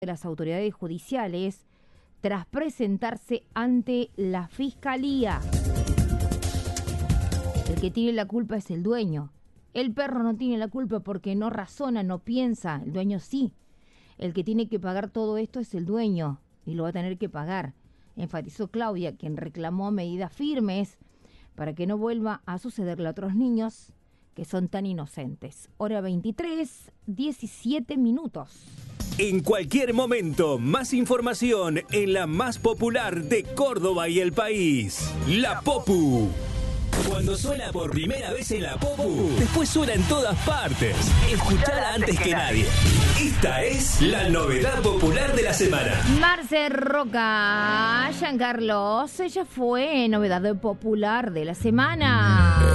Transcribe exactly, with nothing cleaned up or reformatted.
de las autoridades judiciales tras presentarse ante la fiscalía. El que tiene la culpa es el dueño. El perro no tiene la culpa porque no razona, no piensa. El dueño sí. El que tiene que pagar todo esto es el dueño y lo va a tener que pagar, enfatizó Claudia, quien reclamó medidas firmes para que no vuelva a sucederle a otros niños que son tan inocentes. Hora veintitrés, diecisiete minutos. En cualquier momento, más información en la más popular de Córdoba y el país, La Popu. Cuando suena por primera vez en La Popu, después suena en todas partes. Escuchala antes que nadie. Esta es la novedad popular de la semana. Marce Roca, Giancarlos, ella fue novedad popular de la semana.